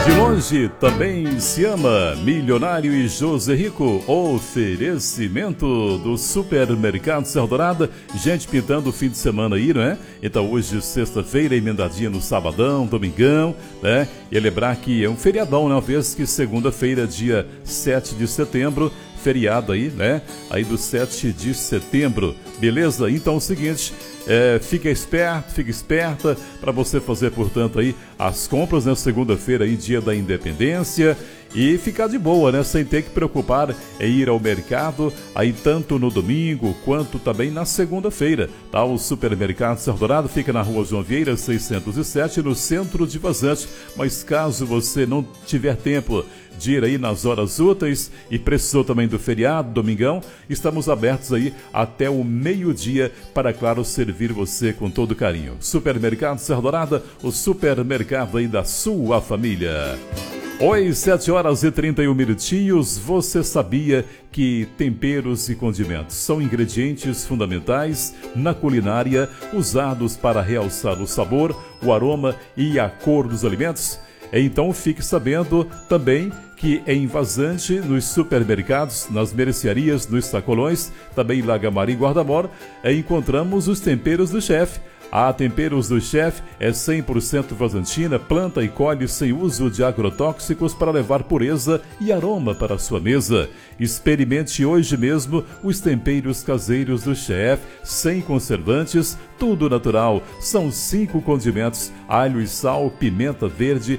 De longe também se ama Milionário e José Rico. Oferecimento do Supermercado Serra Dourada. Gente pintando o fim de semana aí, não é? Então hoje, sexta-feira, emendadinha no sabadão, domingão, né? E lembrar que é um feriadão, né? Uma vez que segunda-feira, dia 7 de setembro, feriado aí, né? Aí do 7 de setembro, beleza? Então é o seguinte... fica esperto, fica esperta para você fazer, portanto, aí as compras, né? Segunda-feira aí, dia da independência, e ficar de boa, né? Sem ter que preocupar em ir ao mercado, aí tanto no domingo quanto também na segunda-feira, tá? O Supermercado Serra Dourada fica na Rua João Vieira, 607, no centro de Vazante. Mas caso você não tiver tempo de ir aí nas horas úteis e precisou também do feriado, domingão, estamos abertos aí até o meio-dia para, claro, servir você com todo carinho. Supermercado Serra Dourada, o supermercado aí da sua família. Oi, 7 horas e 31 minutinhos. Você sabia que temperos e condimentos são ingredientes fundamentais na culinária, usados para realçar o sabor, o aroma e a cor dos alimentos? Então fique sabendo também que em Vazante, nos supermercados, nas mercearias, nos sacolões, também em Lagamar e Guarda-Mor, encontramos os temperos do chefe. A Temperos do Chefe é 100% vazantina, planta e colhe sem uso de agrotóxicos para levar pureza e aroma para a sua mesa. Experimente hoje mesmo os temperos caseiros do Chefe, sem conservantes, tudo natural. São 5 condimentos: alho e sal, pimenta verde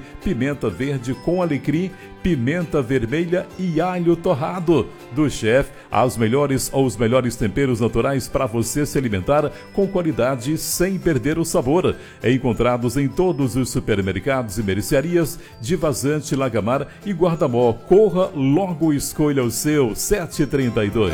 com alecrim, pimenta vermelha e alho torrado. Do Chefe, os melhores temperos naturais para você se alimentar com qualidade sem perder o sabor. Encontrados em todos os supermercados e mercearias de Vazante, Lagamar e Guarda-Mor. Corra logo e escolha o seu. 732.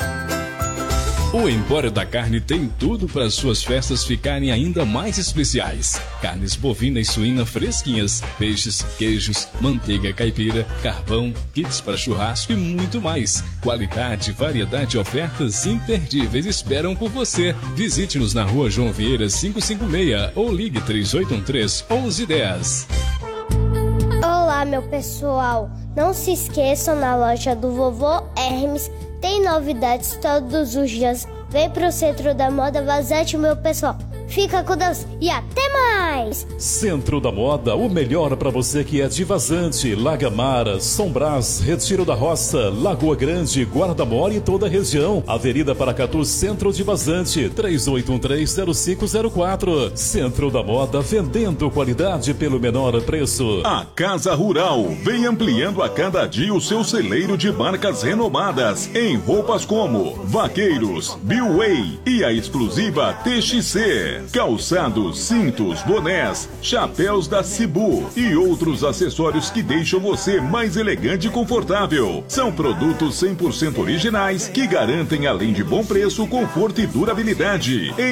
O Empório da Carne tem tudo para suas festas ficarem ainda mais especiais. Carnes bovina e suína fresquinhas, peixes, queijos, manteiga caipira, carvão, kits para churrasco e muito mais. Qualidade, variedade e ofertas imperdíveis esperam por você. Visite-nos na Rua João Vieira 556 ou ligue 3813-1110. Olá, meu pessoal. Não se esqueçam, na loja do Vovô Hermes tem novidades todos os dias. Vem pro Centro da Moda Vazante, meu pessoal. Fica com Deus e até mais! Centro da Moda, o melhor para você que é de Vazante, Lagamar, São Brás, Retiro da Roça, Lagoa Grande, Guarda-Mor e toda a região. Avenida Paracatu, Centro de Vazante, 3813-0504. Centro da Moda, vendendo qualidade pelo menor preço. A Casa Rural vem ampliando a cada dia o seu celeiro de marcas renomadas em roupas como Vaqueiros, Biway e a exclusiva TXC. Calçados, cintos, bonés, chapéus da Cibu e outros acessórios que deixam você mais elegante e confortável. São produtos 100% originais que garantem, além de bom preço, conforto e durabilidade.